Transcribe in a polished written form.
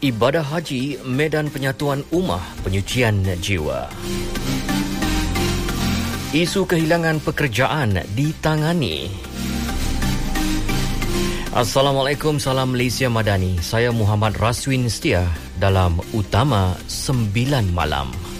Ibadah haji, medan penyatuan ummah, penyucian jiwa. Isu kehilangan pekerjaan ditangani. Assalamualaikum, salam Malaysia Madani. Saya Muhammad Raswin Setia dalam Utama 9 Malam.